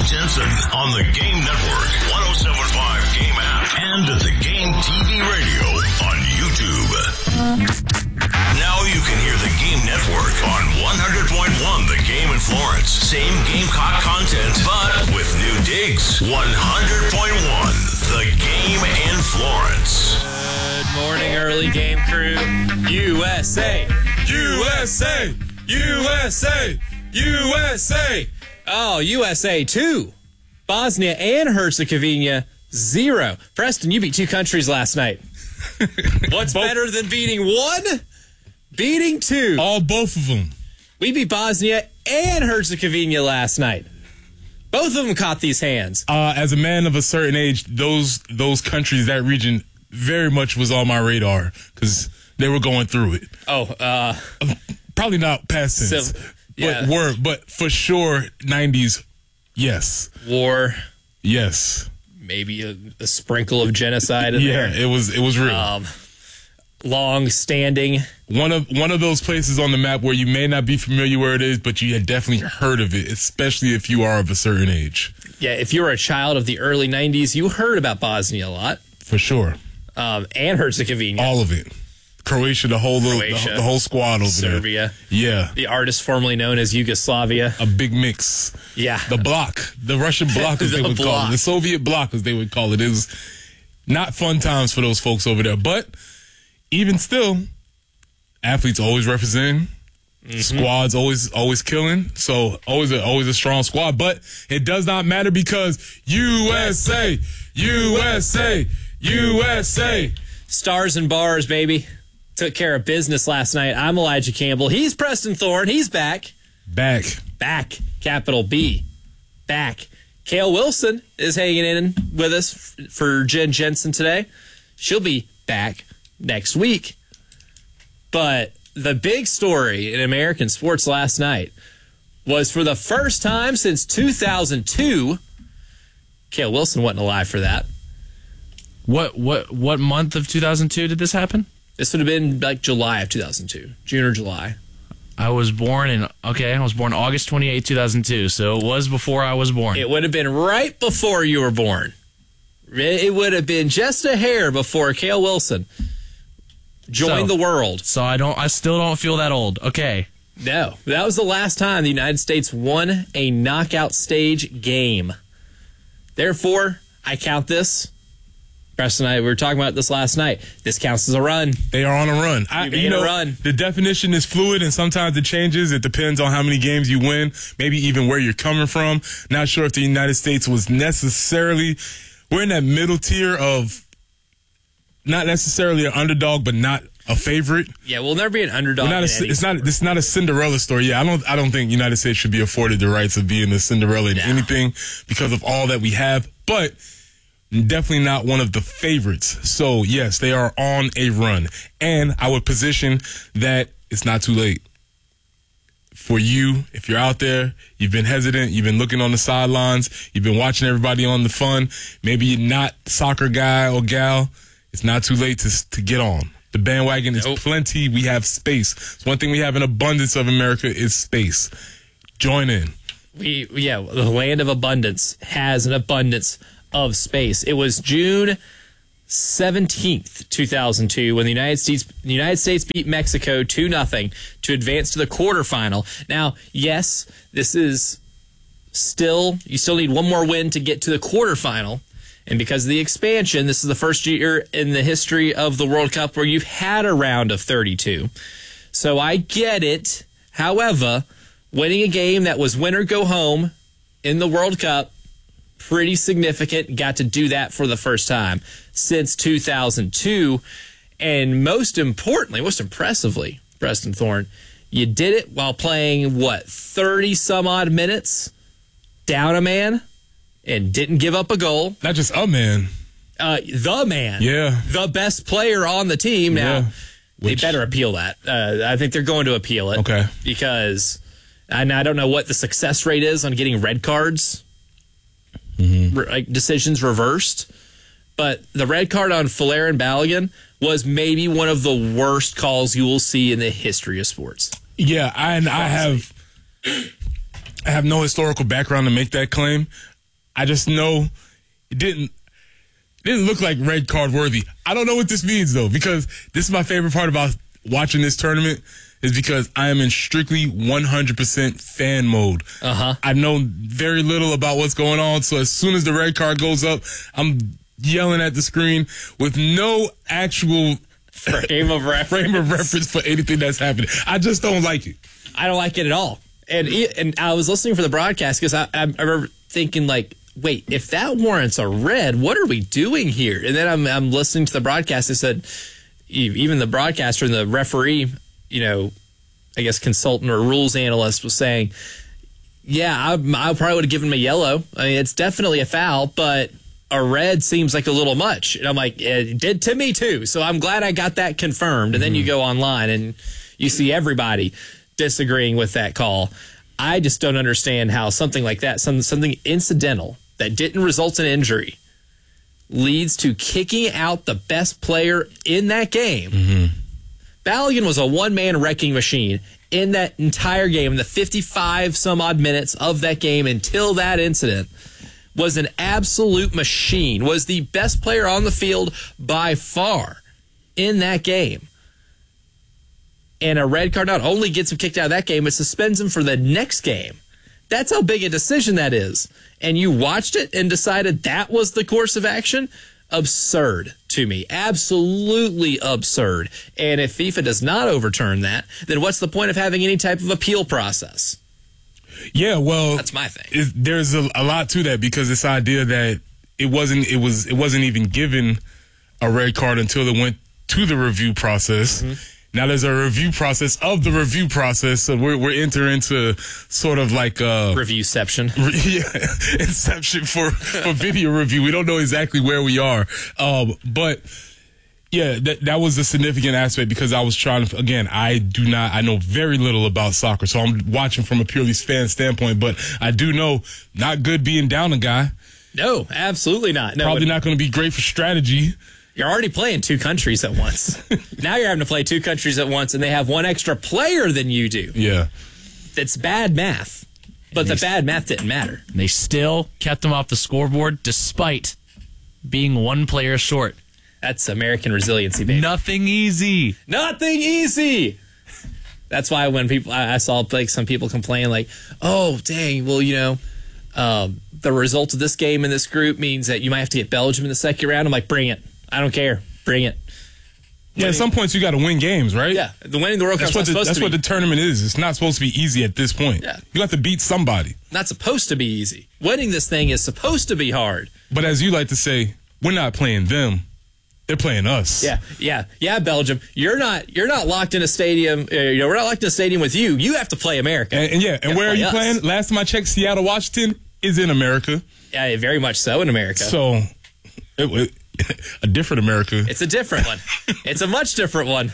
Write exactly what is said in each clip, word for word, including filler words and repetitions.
Jensen on the Game Network, ten seventy-five Game app, and the Game T V radio on YouTube. Now you can hear the Game Network on one hundred point one The Game in Florence. Same Gamecock content, but with new digs. one hundred point one The Game in Florence. Good morning, early game crew. U S A, U S A, U S A, U S A. Oh, U S A two. Bosnia and Herzegovina zero. Preston, you beat two countries last night. What's Both. better than beating one? Beating two. All both of them. We beat Bosnia and Herzegovina last night. Both of them caught these hands. Uh, as a man of a certain age, those those countries, that region, very much was on my radar because they were going through it. Oh, uh... Probably not past tense, So, yeah. but were, but for sure, nineties, yes. War, Yes. maybe a, a sprinkle of genocide in Yeah, there. it was it was real. Um, long standing. One of one of those places on the map where you may not be familiar where it is, but you had definitely heard of it, especially if you are of a certain age. Yeah, if you were a child of the early nineties, you heard about Bosnia a lot. For sure. Um, and Herzegovina. All of it. Croatia, the whole little, Croatia, the, the whole squad over Serbia. there. Yeah. The artist formerly known as Yugoslavia. A big mix. Yeah. The bloc. The Russian bloc, as The they would call bloc. it. The Soviet bloc, as they would call it. It was not fun times for those folks over there. But even still, athletes always representing. Mm-hmm. Squads always always killing. So always a, always a strong squad. But it does not matter because U S A, U S A, U S A. Stars and bars, baby. Took care of business last night. I'm Elijah Campbell. He's Preston Thorne. He's back. Back. Back. Capital B. Back. Kale Wilson is hanging in with us for Jen Jensen today. She'll be back next week. But the big story in American sports last night was for the first time since two thousand two, Kale Wilson wasn't alive for that. What what what month of two thousand two did this happen? This would have been like July of two thousand two, June or July. I was born in okay, I was born August twenty-eighth, two thousand two, so it was before I was born. It would have been right before you were born. It would have been just a hair before Kale Wilson joined So- the world. So I don't I still don't feel that old. Okay. No, that was the last time the United States won a knockout stage game. Therefore, I count this. Preston and I we were talking about this last night. This counts as a run. They are on a run. I, You made you know, a run. The definition is fluid, and sometimes it changes. It depends on how many games you win, maybe even where you're coming from. Not sure if the United States was necessarily. We're in that middle tier of not necessarily an underdog, but not a favorite. Yeah, we'll never be an underdog. We're not in a, any it's not. sport. It's not a Cinderella story. Yeah, I don't. I don't think United States should be afforded the rights of being a Cinderella in No. anything because of all that we have. But definitely not one of the favorites. So, yes, they are on a run. And I would position that it's not too late. For you, if you're out there, you've been hesitant, you've been looking on the sidelines, you've been watching everybody on the fun, maybe you're not a soccer guy or gal, it's not too late to to get on. The bandwagon is Nope. plenty. We have space. It's one thing we have in abundance of America is space. Join in. We yeah, the land of abundance has an abundance of space. It was June seventeenth, two thousand two, when the United States the United States beat Mexico two nothing to advance to the quarterfinal. Now, yes, this is still you still need one more win to get to the quarterfinal. And because of the expansion, this is the first year in the history of the World Cup where you've had a round of thirty-two. So I get it. However, winning a game that was win or go home in the World Cup, pretty significant. Got to do that for the first time since two thousand two. And most importantly, most impressively, Preston Thorne, you did it while playing, what, thirty some odd minutes down a man and didn't give up a goal. Not just a man. Uh, the man. Yeah. The best player on the team. Now, Yeah. they Which- better appeal that. Uh, I think they're going to appeal it. Okay. Because and I don't know what the success rate is on getting red cards, Mm-hmm. re- like decisions reversed. But the red card on Flair and Balogun was maybe one of the worst calls you will see in the history of sports. Yeah, I, and I have I have no historical background to make that claim. I just know it didn't it didn't look like red card worthy. I don't know what this means though, because this is my favorite part about watching this tournament is because I am in strictly one hundred percent fan mode. Uh-huh. I know very little about what's going on, so as soon as the red card goes up, I'm yelling at the screen with no actual frame of reference. frame of reference for anything that's happening. I just don't like it. I don't like it at all. And and I was listening for the broadcast because I, I remember thinking like, wait, if that warrants a red, what are we doing here? And then I'm I'm listening to the broadcast. They said even the broadcaster and the referee, you know, I guess consultant or rules analyst was saying, yeah, I, I probably would have given him a yellow. I mean, it's definitely a foul, but a red seems like a little much. And I'm like, it did to me too. So I'm glad I got that confirmed. And then you go online and you see everybody disagreeing with that call. I just don't understand how something like that, some, something incidental that didn't result in injury, leads to kicking out the best player in that game. Mm-hmm. Balogun was a one-man wrecking machine in that entire game, in the fifty-five some odd minutes of that game until that incident. Was an absolute machine, was the best player on the field by far in that game. And a red card not only gets him kicked out of that game, it suspends him for the next game. That's how big a decision that is. And you watched it and decided that was the course of action? Absurd to me. Absolutely absurd. And if FIFA does not overturn that, then what's the point of having any type of appeal process? Yeah, well, that's my thing. It, there's a, a lot to that because this idea that it wasn't it was it wasn't even given a red card until it went to the review process. Mm-hmm. Now there's a review process of the review process, so we're we're entering into sort of like a reviewception. Yeah, inception for for video review. We don't know exactly where we are, um, but. Yeah, that that was a significant aspect because I was trying to, again, I do not, I know very little about soccer, so I'm watching from a purely fan standpoint, but I do know not good being down a guy. No, absolutely not. No, Probably not going to be great for strategy. You're already playing two countries at once. Now you're having to play two countries at once, and they have one extra player than you do. Yeah. It's bad math, but the bad math didn't matter. They still kept them off the scoreboard despite being one player short. That's American resiliency, baby. Nothing easy. Nothing easy. That's why when people, I, I saw like some people complain, like, "Oh, dang, well, you know, um, the result of this game in this group means that you might have to get Belgium in the second round." I'm like, "Bring it! I don't care. Bring it." Yeah, winning, at some points you got to win games, right? Yeah, the winning the World Cup. That's, what the, that's what the tournament is. It's not supposed to be easy at this point. Yeah, you have to beat somebody. Not supposed to be easy. Winning this thing is supposed to be hard. But as you like to say, we're not playing them. They're playing us. Yeah, yeah, yeah. Belgium, you're not you're not locked in a stadium. Uh, you know, we're not locked in a stadium with you. You have to play America. And, and yeah, and where are you us. playing? Last time I checked, Seattle, Washington is in America. Yeah, very much so in America. So, it, it, a different America. It's a different one. It's a much different one.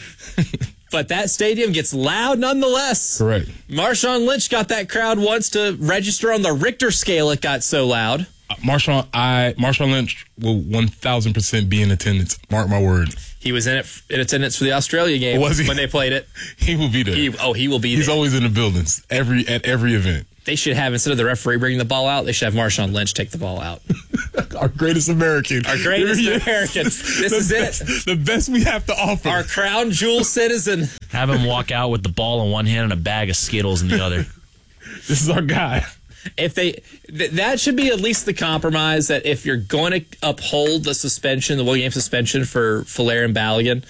But that stadium gets loud nonetheless. Correct. Marshawn Lynch got that crowd once to register on the Richter scale. It got so loud. Marshawn, I Marshawn Lynch will one thousand percent be in attendance. Mark my word. He was in it in attendance for the Australia game was he? when they played it. He will be there. He, oh, he will be He's there. He's always in the buildings every at every event. They should have, instead of the referee bringing the ball out, they should have Marshawn Lynch take the ball out. Our greatest American. Our greatest American. This the is best, it. The best we have to offer. Our crown jewel citizen. Have him walk out with the ball in one hand and a bag of Skittles in the other. This is our guy. If they, th- that should be at least the compromise that if you're going to uphold the suspension, the one game suspension for Flair and Balogun,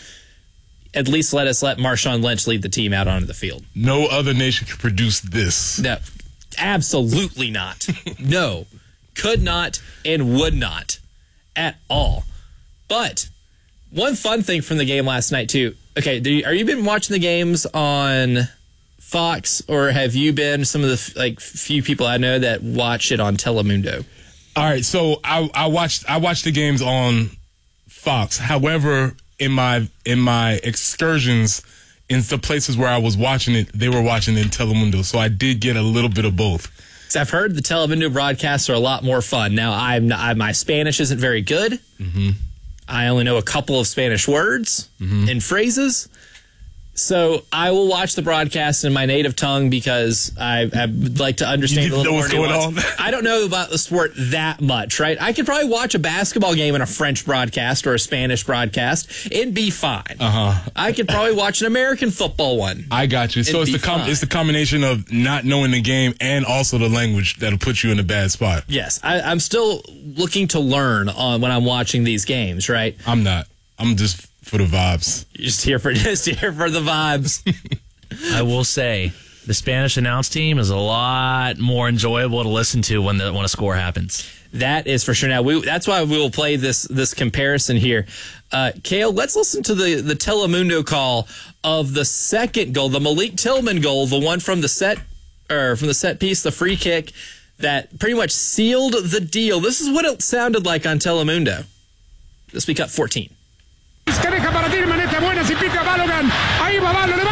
at least let us let Marshawn Lynch lead the team out onto the field. No other nation could produce this. No, absolutely not. No, could not and would not at all. But one fun thing from the game last night too. Okay, do you, are you been watching the games on Fox, or have you been some of the like few people I know that watch it on Telemundo? All right, so I, I watched I watched the games on Fox. However, in my in my excursions in the places where I was watching it, they were watching it in Telemundo. So I did get a little bit of both. So I've heard the Telemundo broadcasts are a lot more fun. Now I'm not, I, my Spanish isn't very good. Mm-hmm. I only know a couple of Spanish words mm-hmm. and phrases. So I will watch the broadcast in my native tongue because I, I would like to understand You a little know more what's going nuance. on. I don't know about the sport that much, right? I could probably watch a basketball game in a French broadcast or a Spanish broadcast and be fine. Uh-huh. I could probably watch an American football one. I got you. So It'd it's the be com- fine. it's the combination of not knowing the game and also the language that'll put you in a bad spot. Yes, I, I'm still looking to learn on when I'm watching these games, right? I'm not. I'm just for the vibes. You're just here for just here for the vibes. I will say the Spanish announce team is a lot more enjoyable to listen to when the when a score happens. That is for sure. Now we, that's why we will play this this comparison here. Uh, Kale, let's listen to the the Telemundo call of the second goal, the Malik Tillman goal, the one from the set or from the set piece, the free kick that pretty much sealed the deal. This is what it sounded like on Telemundo. This week up fourteen. Que deja para Tillman, esta buena, si pica Balogan, ahí va Balogan,